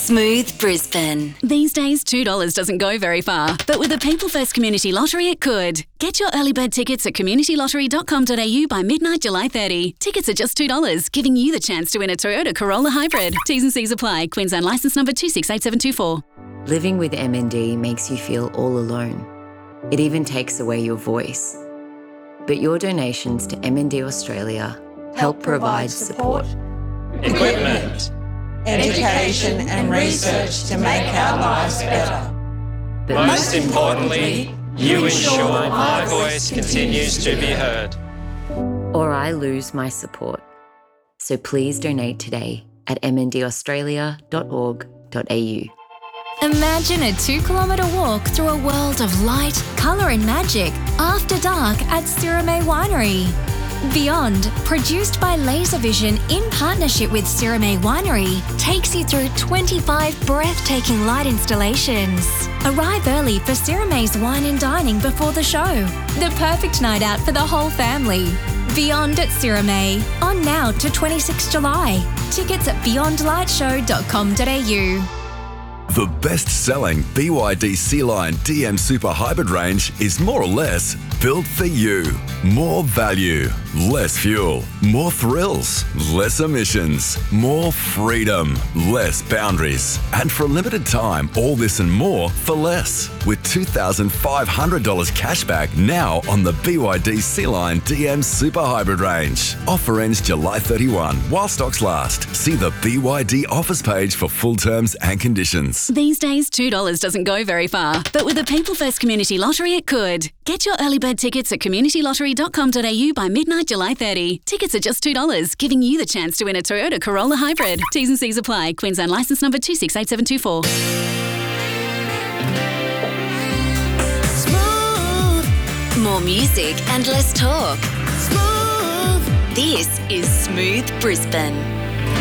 Smooth Brisbane. These days, $2 doesn't go very far, but with the People First Community Lottery, it could. Get your early bird tickets at communitylottery.com.au by midnight July 30. Tickets are just $2, giving you the chance to win a Toyota Corolla Hybrid. T's and C's apply. Queensland licence number 268724. Living with MND makes you feel all alone. It even takes away your voice. But your donations to MND Australia help provide support, equipment, education and research to make our lives better. but Most importantly, you ensure my voice continues to be heard. or I lose my support. So please donate today at mndaustralia.org.au. Imagine a 2-kilometre walk through a world of light, colour and magic after dark at Sirame Winery. Beyond, produced by Laservision in partnership with Sirame Winery, takes you through 25 breathtaking light installations. Arrive early for Sirame's wine and dining before the show. The perfect night out for the whole family. Beyond at Sirame, on now to 26 July. Tickets at beyondlightshow.com.au. The best-selling BYD Sea-Line DM Super Hybrid range is more or less built for you. More value, less fuel, more thrills, less emissions, more freedom, less boundaries. And for a limited time, all this and more for less. With $2,500 cashback now on the BYD Sea-Line DM Super Hybrid range. Offer ends July 31 while stocks last. See the BYD offers page for full terms and conditions. These days, $2 doesn't go very far, but with the People First Community Lottery, it could. Get your early bird tickets at communitylottery.com.au by midnight July 30. Tickets are just $2, giving you the chance to win a Toyota Corolla Hybrid. T's and C's apply. Queensland licence number 268724. Smooth. More music and less talk. Smooth. This is Smooth Brisbane.